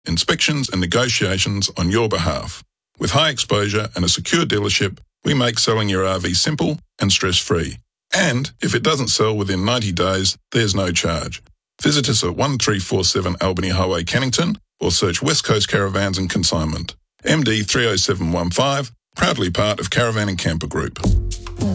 inspections and negotiations on your behalf. With high exposure and a secure dealership, we make selling your RV simple and stress-free. And if it doesn't sell within 90 days, there's no charge. Visit us at 1347 Albany Highway, Cannington, or search West Coast Caravans and Consignment. MD 30715, proudly part of Caravan and Camper Group.